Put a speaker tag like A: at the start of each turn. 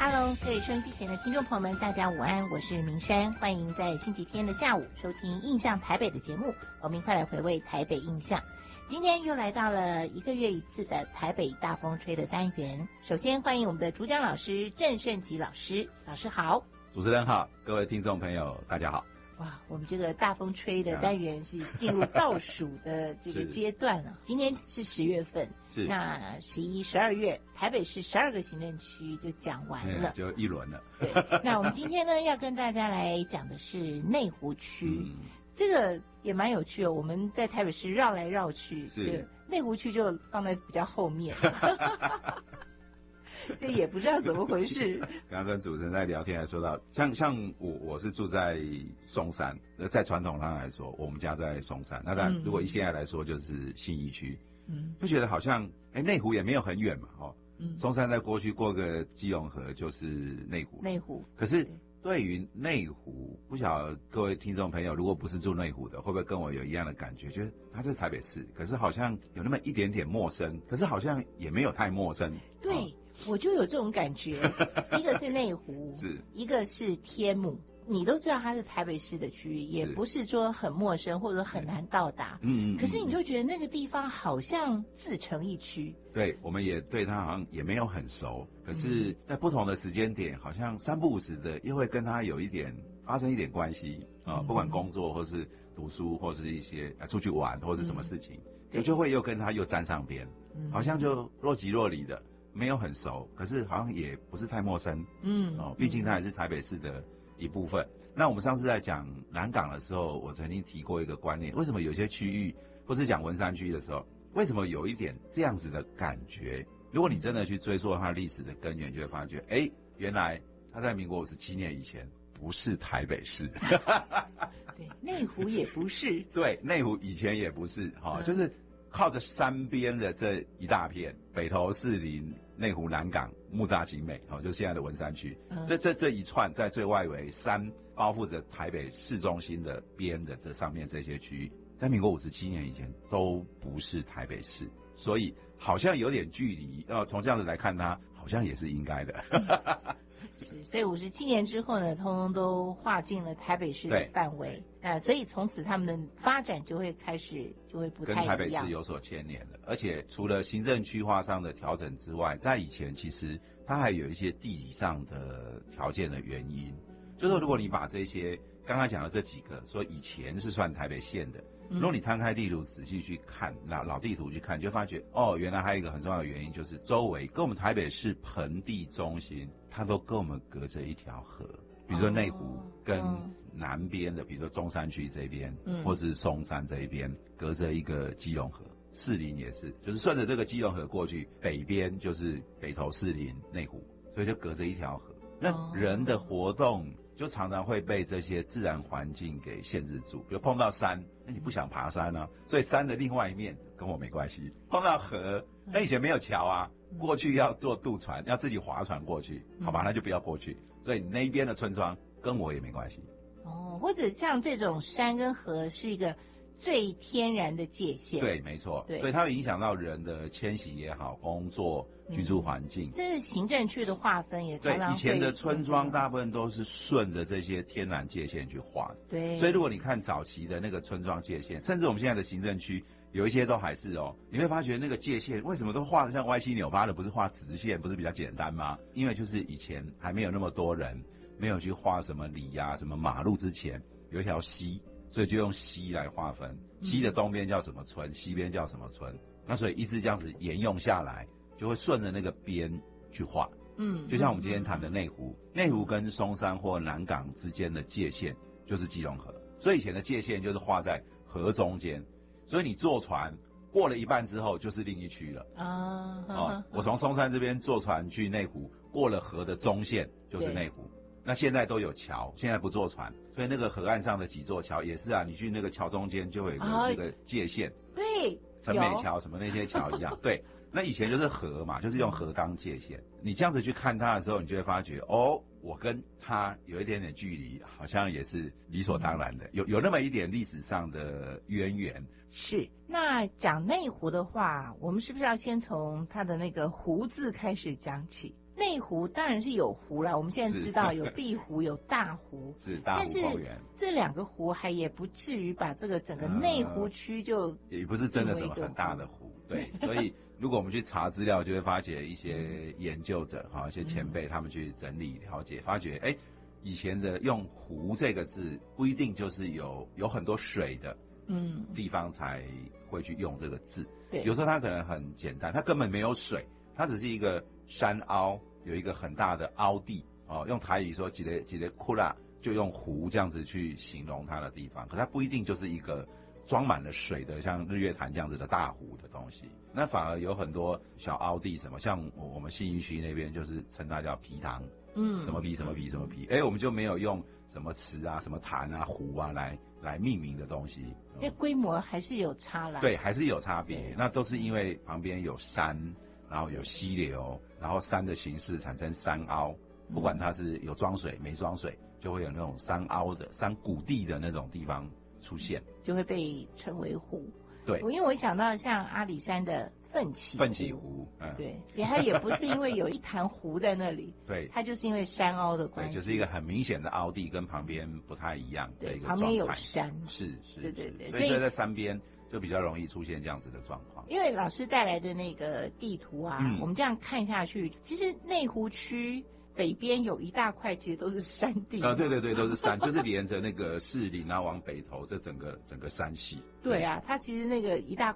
A: Hello， 各位收音机前的听众朋友们，大家午安，我是明山，欢迎在星期天的下午收听印象台北的节目，我们一块来回味台北印象。今天又来到了1个月一次的台北大风吹的单元，首先欢迎我们的主讲老师郑胜吉老师，老师好。
B: 主持人好，各位听众朋友大家好。
A: 哇，我们这个大风吹的单元是进入倒数的这个阶段了。今天是10月份，
B: 是
A: 那11、12月，台北市12个行政区就讲完了，
B: 就一轮了。
A: 对，那我们今天呢要跟大家来讲的是内湖区。这个也蛮有趣的，我们在台北市绕来绕去，是内湖区就放在比较后面。这也不知道怎么回事。
B: 刚刚跟主持人在聊天还说到，像我是住在松山，在传统上来说，我们家在松山。那当然，如果以现在来说，就是信义区。就觉得好像内湖也没有很远嘛，松山在过去过个基隆河就是内湖。
A: 内湖，
B: 可是对于内湖，不晓得各位听众朋友，如果不是住内湖的，会不会跟我有一样的感觉？觉得它是台北市，可是好像有那么一点点陌生，可是好像也没有太陌生。
A: 对。我就有这种感觉，一个是内湖，是一个是天母，你都知道它是台北市的区域，也不是说很陌生或者很难到达。可是你就觉得那个地方好像自成一区。对，
B: 我们也对它好像也没有很熟，可是在不同的时间点，好像三不五时的又会跟它有一点发生一点关系啊，不管工作或是读书或是一些出去玩或是什么事情，就会又跟它又沾上边，好像就若即若离的。没有很熟，可是好像也不是太陌生。毕竟它也是台北市的一部分。那我们上次在讲南港的时候，我曾经提过一个观念，为什么有些区域，或是讲文山区的时候，为什么有一点这样子的感觉？如果你真的去追溯它历史的根源，就会发觉，原来它在民国57年以前不是台北市。
A: 对，内湖也不是。
B: 对，内湖以前也不是，就是靠着山边的这一大片，北投、士林、内湖、南港、木栅、景美，就现在的文山区，这一串在最外围，山包覆着台北市中心的边的这上面这些区域，在民国57年以前都不是台北市，所以好像有点距离。从这样子来看，它好像也是应该的。
A: 是，所以57年之后呢，通通都划进了台北市的范围，所以从此他们的发展就会开始就会不太一样，
B: 跟台北市有所牵连了。而且除了行政区划上的调整之外，在以前其实它还有一些地理上的条件的原因，就是说如果你把这些刚刚讲的这几个说以前是算台北县的，如果你摊开地图仔细去看老地图去看，你就发觉原来还有一个很重要的原因，就是周围跟我们台北市盆地中心，它都跟我们隔着一条河，比如说内湖跟南边的，比如说中山区这边，或是松山这一边，隔着一个基隆河。士林也是，就是顺着这个基隆河过去，北边就是北投、士林、内湖，所以就隔着一条河。那人的活动就常常会被这些自然环境给限制住，比如碰到山，那你不想爬山啊，所以山的另外一面跟我没关系。碰到河，那以前没有桥啊，过去要坐渡船，要自己划船过去，好吧，那就不要过去。所以那一边的村庄跟我也没关系。
A: 或者像这种山跟河是一个最天然的界限。
B: 对，没错，对，它会影响到人的迁徙也好，工作、居住环境。
A: 这是行政区的划分也常常会。
B: 对，以前的村庄大部分都是顺着这些天然界限去划的。
A: 对，
B: 所以如果你看早期的那个村庄界限，甚至我们现在的行政区，有一些都还是你会发觉那个界限为什么都画得像歪七扭八的，不是画直线，不是比较简单吗？因为就是以前还没有那么多人，没有去画什么里啊、什么马路之前，有一条溪。所以就用溪来划分，溪的东边叫什么村，西边叫什么村，那所以一直这样子沿用下来，就会顺着那个边去画。就像我们今天谈的内湖，内湖跟松山或南港之间的界限就是基隆河，所以以前的界限就是画在河中间，所以你坐船过了一半之后就是另一区了我从松山这边坐船去内湖，过了河的中线就是内湖。那现在都有桥，现在不坐船，所以那个河岸上的几座桥也是啊，你去那个桥中间就会有那个界限，
A: 对，
B: 陈美桥什么那些桥一样，对。那以前就是河嘛，就是用河当界限。你这样子去看它的时候，你就会发觉我跟它有一点点距离，好像也是理所当然的，有那么一点历史上的渊源。
A: 是，那讲内湖的话，我们是不是要先从它的那个湖字开始讲起？ 内湖当然是有湖啦，我们现在知道有碧湖有大湖，
B: 是大湖公园，
A: 这两个湖还也不至于把这个整个内湖区就
B: 也不是真的什么很大的湖，对，所以如果我们去查资料，就会发觉一些研究者哈，一些前辈他们去整理了解，发觉以前的用湖这个字不一定就是有很多水的地方才会去用这个字，
A: 对，
B: 有时候它可能很简单，它根本没有水，它只是一个山凹，有一个很大的凹地哦，用台语说几个库拉，就用湖这样子去形容它的地方，可它不一定就是一个装满了水的像日月潭这样子的大湖的东西，那反而有很多小凹地什么，像我们信义区那边就是称它叫皮塘，什么皮什么皮什么皮，我们就没有用什么池啊、什么潭啊、湖啊来命名的东西，
A: 因为规模还是有差啦。
B: 对，还是有差别。那都是因为旁边有山，然后有溪流，然后山的形式产生山凹，不管它是有装水没装水，就会有那种山凹的山谷地的那种地方出现，
A: 就会被称为湖。
B: 对，
A: 因为我想到像阿里山的奋起湖，对，它也不是因为有一潭湖在那里，
B: 对，
A: 它就是因为山凹的关系，
B: 对，就是一个很明显的凹地，跟旁边不太一样的一个状态，
A: 旁边有山，
B: 是，
A: 对，
B: 所以在山边就比较容易出现这样子的状况。
A: 因为老师带来的那个地图啊，我们这样看下去，其实内湖区北边有一大块其实都是山地
B: 对，都是山，就是连着那个士林啊往北投这整个山系。
A: 对啊，它其实那个一大